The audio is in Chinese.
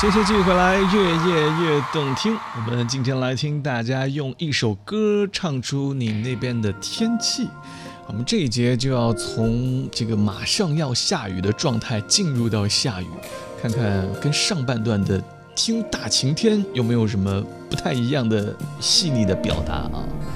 谢谢继续回来，越夜越动听。我们今天来听大家用一首歌唱出你那边的天气。我们这一节就要从这个马上要下雨的状态进入到下雨，看看跟上半段的听大晴天有没有什么不太一样的细腻的表达啊。